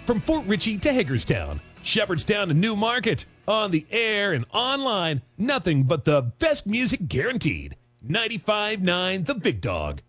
From Fort Ritchie to Hagerstown, Shepherdstown to Newmarket, on the air and online, nothing but the best music guaranteed. 95.9 The Big Dog.